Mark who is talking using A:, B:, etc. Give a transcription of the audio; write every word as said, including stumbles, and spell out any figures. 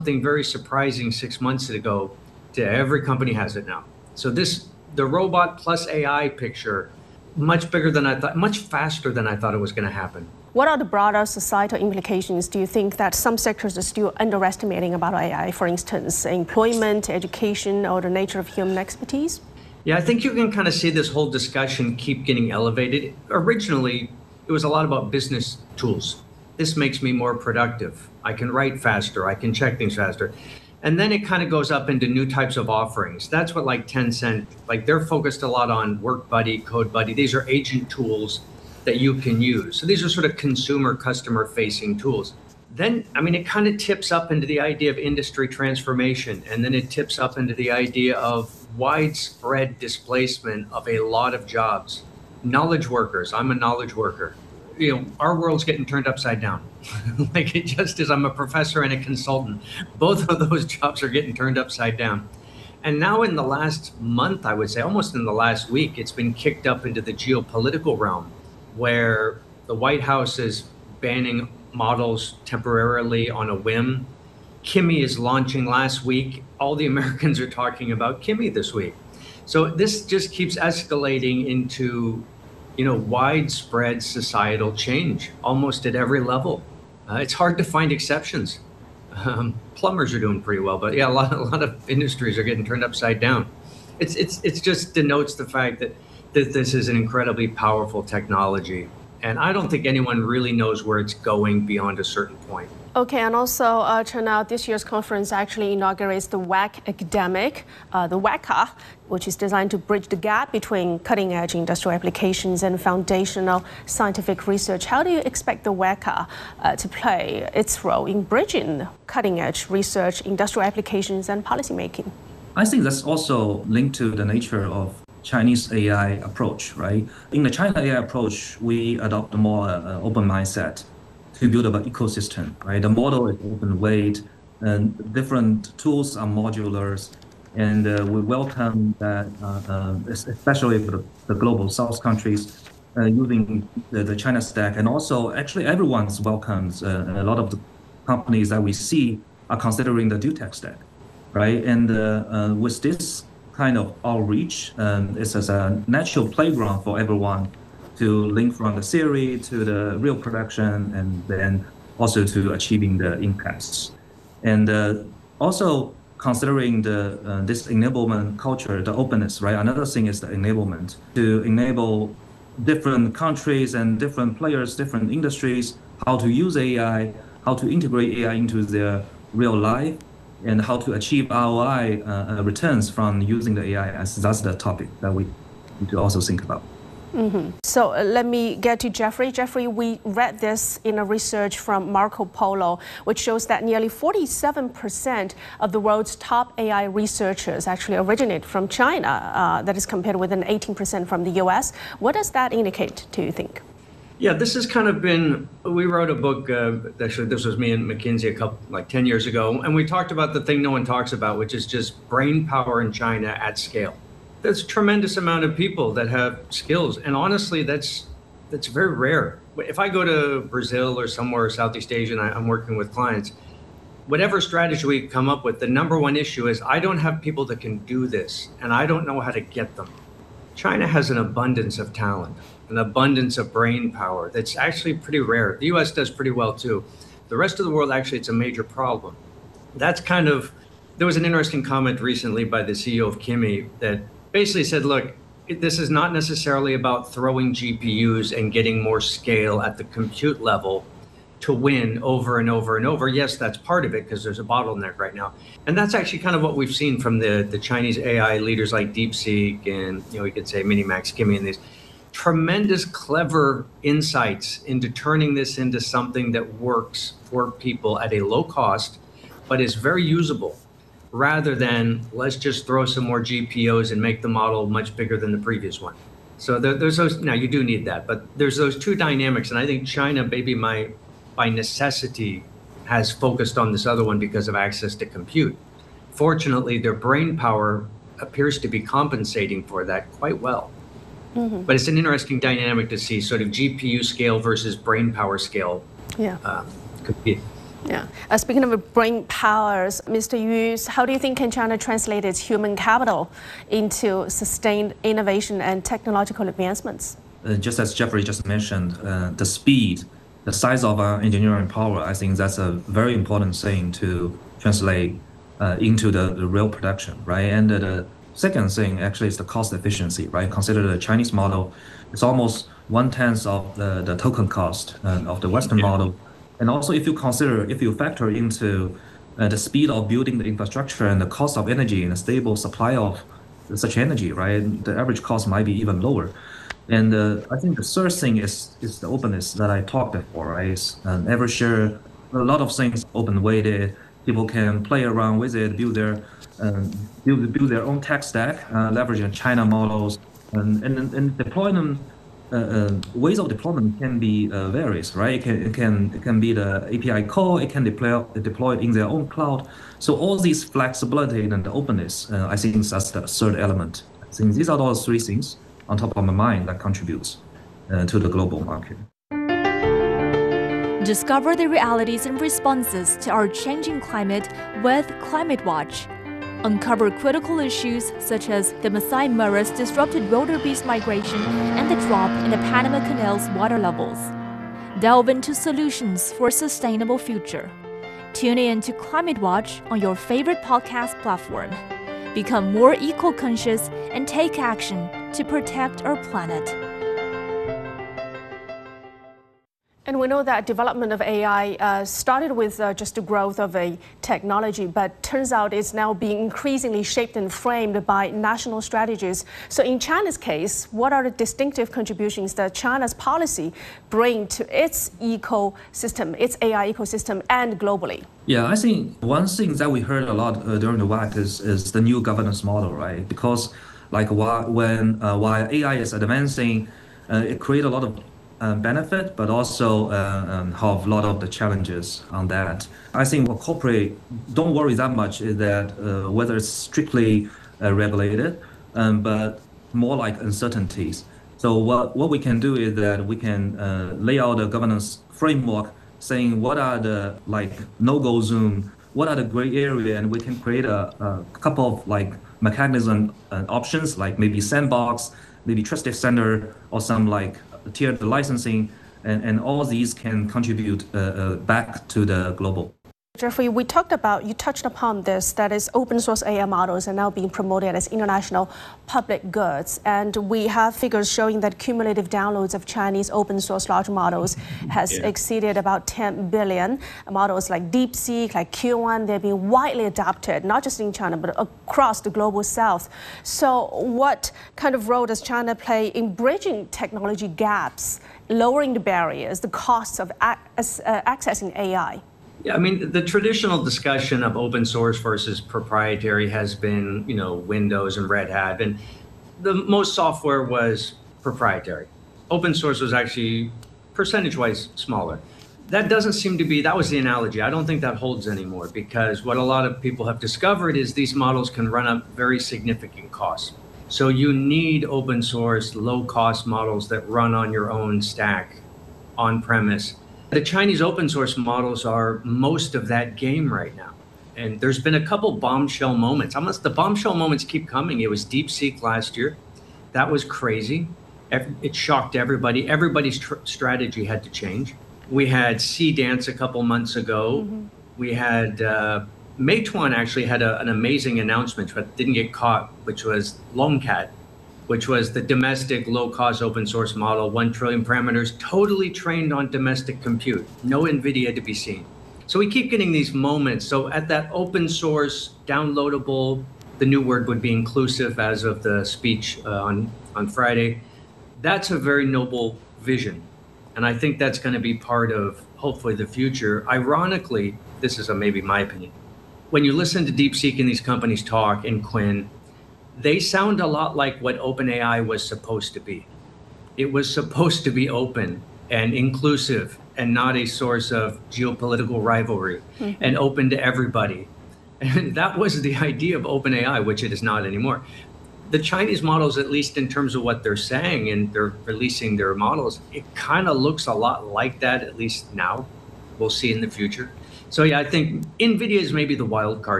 A: something very surprising six months ago to every company has it now. So this, the robot plus A I picture, much bigger than I thought, much faster than I thought it was going to happen.
B: What are the broader societal implications? Do you think that some sectors are still underestimating about A I, for instance, employment, education, or the nature of human expertise?
A: Yeah, I think you can kind of see this whole discussion keep getting elevated. Originally, it was a lot about business tools. This makes me more productive. I can write faster. I can check things faster. And then it kind of goes up into new types of offerings. That's what like Tencent, like they're focused a lot on Work Buddy, Code Buddy. These are agent tools that you can use. So these are sort of consumer customer facing tools. Then, I mean, it kind of tips up into the idea of industry transformation. And then it tips up into the idea of widespread displacement of a lot of jobs. Knowledge workers. I'm a knowledge worker. You know, our world's getting turned upside down. Like it just is. I'm a professor and a consultant. Both of those jobs are getting turned upside down. And now in the last month, I would say almost in the last week, it's been kicked up into the geopolitical realm where the White House is banning models temporarily on a whim. Kimi is launching last week. All the Americans are talking about Kimi this week. So this just keeps escalating into, you know, widespread societal change almost at every level. Uh, it's hard to find exceptions. Um, plumbers are doing pretty well, but yeah, a lot, a lot of industries are getting turned upside down. It's, it's, it's just denotes the fact that, that this is an incredibly powerful technology. And I don't think anyone really knows where it's going beyond a certain point.
B: Okay, and also, uh, Chen, this year's conference actually inaugurates the W A C Academic, uh, the W A C A, which is designed to bridge the gap between cutting-edge industrial applications and foundational scientific research. How do you expect the W A C A uh, to play its role in bridging cutting-edge research, industrial applications, and policymaking?
C: I think that's also linked to the nature of Chinese A I approach, right? In the China A I approach, we adopt a more uh, open mindset to build up an ecosystem, right? The model is open weight, and different tools are modulars, and uh, we welcome that, uh, uh, especially for the, the global South countries, uh, using the, the China stack, and also actually everyone's welcomes. Uh, a lot of the companies that we see are considering the DuTech stack, right? And uh, uh, with this kind of outreach, um, it's as a natural playground for everyone to link from the theory to the real production, and then also to achieving the impacts. And uh, also considering the uh, this enablement culture, the openness, right? Another thing is the enablement, to enable different countries and different players, different industries, how to use A I, how to integrate A I into their real life, and how to achieve R O I uh, returns from using the A I. As that's the topic that we need to also think about.
B: Mm-hmm. So uh, let me get to Jeffrey. Jeffrey, we read this in a research from Marco Polo, which shows that nearly forty-seven percent of the world's top A I researchers actually originate from China. Uh, that is compared with an eighteen percent from the U S. What does that indicate, do you think?
A: Yeah, this has kind of been, we wrote a book, uh, actually this was me and McKinsey a couple, like ten years ago, and we talked about the thing no one talks about, which is just brain power in China at scale. There's a tremendous amount of people that have skills, and honestly, that's that's very rare. If I go to Brazil or somewhere Southeast Asia and I, I'm working with clients, whatever strategy we come up with, the number one issue is I don't have people that can do this, and I don't know how to get them. China has an abundance of talent, an abundance of brain power that's actually pretty rare. The U S does pretty well too. The rest of the world, actually, it's a major problem. That's kind of, there was an interesting comment recently by the C E O of Kimi that basically said, look, this is not necessarily about throwing G P Us and getting more scale at the compute level to win over and over and over. Yes, that's part of it because there's a bottleneck right now. And that's actually kind of what we've seen from the, the Chinese A I leaders like DeepSeek and, you know, we could say Minimax, Kimi, and these tremendous, clever insights into turning this into something that works for people at a low cost, but is very usable, rather than let's just throw some more G P Os and make the model much bigger than the previous one. So there, there's those, now you do need that, but there's those two dynamics. And I think China, maybe my, by necessity, has focused on this other one because of access to compute. Fortunately, their brain power appears to be compensating for that quite well. Mm-hmm. But it's an interesting dynamic to see sort of G P U scale versus brain power scale.
B: Yeah.
A: Um, compete.
B: Yeah. Uh, speaking of brain powers, Mister Yu, how do you think can China translate its human capital into sustained innovation and technological advancements?
C: Uh, just as Jeffrey just mentioned, uh, the speed, the size of our engineering power, I think that's a very important thing to translate uh, into the, the real production, right? And uh, the second thing actually is the cost efficiency, right? Consider the Chinese model, it's almost one tenth of the, the token cost uh, of the Western yeah. model. And also if you consider, if you factor into uh, the speed of building the infrastructure and the cost of energy and a stable supply of such energy, right? The average cost might be even lower. And uh, I think the third thing is is the openness that I talked before, right? Um, ever share a lot of things open weighted. People can play around with it, build their um, build build their own tech stack, uh, leveraging China models, and and, and deploy them. Uh, uh, ways of deployment can be uh, various, right? It can it can it can be the A P I call. It can deploy deploy in their own cloud. So all these flexibility and the openness, uh, I think that's the third element. I think these are those three things on top of my mind that contributes uh, to the global market.
D: Discover the realities and responses to our changing climate with Climate Watch. Uncover critical issues such as the Masai Mara's disrupted wildebeest migration and the drop in the Panama Canal's water levels. Delve into solutions for a sustainable future. Tune in to Climate Watch on your favorite podcast platform. Become more eco-conscious and take action to protect our planet.
B: And we know that development of A I uh, started with uh, just the growth of a technology, but turns out it's now being increasingly shaped and framed by national strategies. So in China's case, what are the distinctive contributions that China's policy bring to its ecosystem, its A I ecosystem, and globally?
C: Yeah, I think one thing that we heard a lot uh, during the W A C is, is the new governance model, right? Because like while, when, uh, while A I is advancing, uh, it creates a lot of Uh, benefit, but also uh, um, have a lot of the challenges on that. I think what corporate don't worry that much is that uh, whether it's strictly uh, regulated, um, but more like uncertainties. So what, what we can do is that we can uh, lay out a governance framework saying what are the like no-go zone, what are the gray area, and we can create a, a couple of like mechanism uh, options, like maybe sandbox, maybe trusted center, or some like tiered licensing, and, and all these can contribute uh, uh, back to the global.
B: Jeffrey, we talked about, you touched upon this, that is open source A I models are now being promoted as international public goods. And we have figures showing that cumulative downloads of Chinese open source large models has yeah. exceeded about ten billion. Models like DeepSeek, like Q one, they're being widely adopted, not just in China, but across the global south. So what kind of role does China play in bridging technology gaps, lowering the barriers, the costs of ac- uh, accessing A I?
A: Yeah, I mean, the traditional discussion of open source versus proprietary has been, you know, Windows and Red Hat, and the most software was proprietary. Open source was actually percentage-wise smaller. That doesn't seem to be, that was the analogy. I don't think that holds anymore, because what a lot of people have discovered is these models can run up very significant costs. So you need open source, low-cost models that run on your own stack, on-premise. The Chinese open source models are most of that game right now. And there's been a couple bombshell moments. Almost the bombshell moments keep coming. It was DeepSeek last year. That was crazy. It shocked everybody. Everybody's tr- strategy had to change. We had Seedance a couple months ago. Mm-hmm. We had uh, Meituan actually had a, an amazing announcement, but didn't get caught, which was Longcat, which was the domestic low-cost open source model, one trillion parameters, totally trained on domestic compute, no NVIDIA to be seen. So we keep getting these moments. So at that open source, downloadable, the new word would be inclusive as of the speech uh, on, on Friday, that's a very noble vision. And I think that's going to be part of, hopefully, the future. Ironically, this is a, maybe my opinion, when you listen to DeepSeek and these companies talk, and Quinn, they sound a lot like what OpenAI was supposed to be. It was supposed to be open and inclusive and not a source of geopolitical rivalry mm-hmm. and open to everybody. And that was the idea of OpenAI, which it is not anymore. The Chinese models, at least in terms of what they're saying and they're releasing their models, it kind of looks a lot like that, at least now. We'll see in the future. So yeah, I think NVIDIA is maybe the wild card